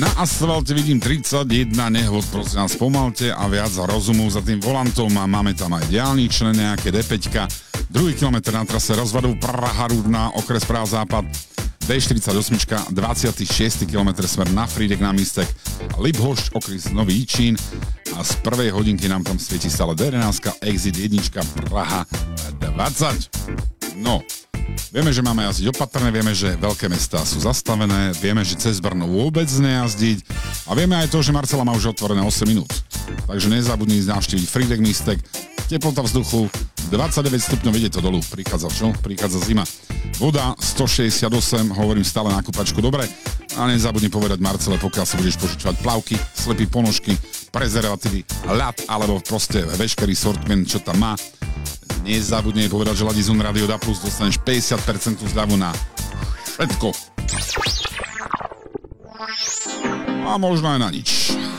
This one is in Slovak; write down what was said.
Na asfalte vidím 31 nehod, prosím vás, pomalte a viac rozumu za tým volantom a máme tam aj diaľničné nejaké D5, druhý kilometr na trase rozvodov Praha-Rudná, okres Praha-Západ, D48, 26 km smer na Frídek na místek, Liphoš, okres Nový Jičín a z prvej hodinky nám tam svieti stále D11, exit 1, Praha 20. No, vieme, že máme jazdiť opatrne, vieme, že veľké mestá sú zastavené, vieme, že cez Brno vôbec nejazdiť a vieme aj to, že Marcela má už otvorené 8 minút. Takže nezabudni navštíviť Frídek místek, teplota vzduchu 29 stupňov, ide to dolu, prichádza čo? Prichádza zima. Voda 168, hovorím stále na kúpačku, dobre. A nezabudni povedať Marcele, pokiaľ si budeš požičovať plavky, slepý ponožky, prezervatívy, ľad, alebo proste veškerý sortiment, čo tam má. Nezabudni povedať, že Ladizun Radio Da Plus dostaneš 50% zľavu na všetko. A možno aj na nič.